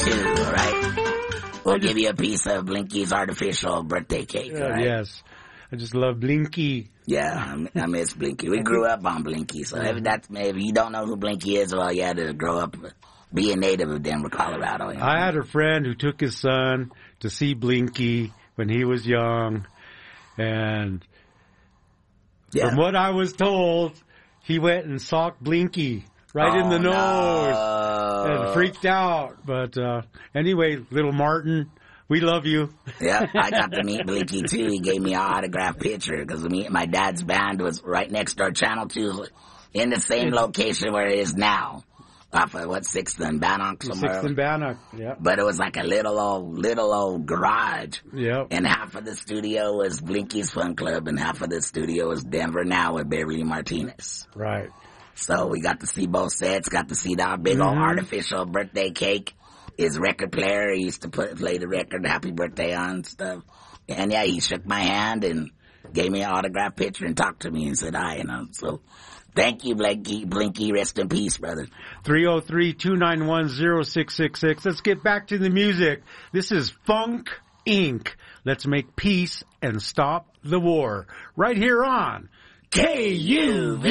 too, all right? We'll give you a piece of Blinky's artificial birthday cake, all right? Yes. I just love Blinky. Yeah, I miss Blinky. We grew up on Blinky, so if you don't know who Blinky is, well, you had to grow up be a native of Denver, Colorado. You know? I had a friend who took his son to see Blinky when he was young, and from what I was told, he went and socked Blinky right in the nose and freaked out. But anyway, little Martin, we love you. Yeah, I got to meet Blinky too. He gave me an autographed picture because my dad's band was right next door, Channel 2, in the same location where it is now. Off of 6th and Bannock somewhere. 6th and Bannock, yeah. But it was like a little old garage. Yeah. And half of the studio was Blinky's Fun Club, and half of the studio was Denver Now with Beverly Martinez. Right. So we got to see both sets, got to see that big old artificial birthday cake. His record player, he used to play the record Happy Birthday on and stuff. And yeah, he shook my hand and gave me an autographed picture and talked to me and said hi, so... Thank you, Blinky. Rest in peace, brother. 303-291-0666. Let's get back to the music. This is Funk Inc. Let's make peace and stop the war. Right here on KUV.